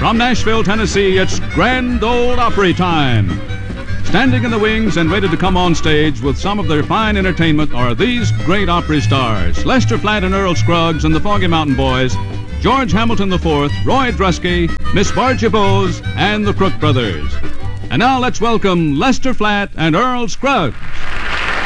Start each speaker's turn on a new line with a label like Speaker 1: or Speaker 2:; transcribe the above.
Speaker 1: From Nashville, Tennessee, it's Grand Ole Opry time. Standing in the wings and ready to come on stage with some of their fine entertainment are these great Opry stars: Lester Flatt and Earl Scruggs and the Foggy Mountain Boys, George Hamilton IV, Roy Drusky, Miss Margie Bowes, and the Crook Brothers. And now let's welcome Lester Flatt and Earl Scruggs.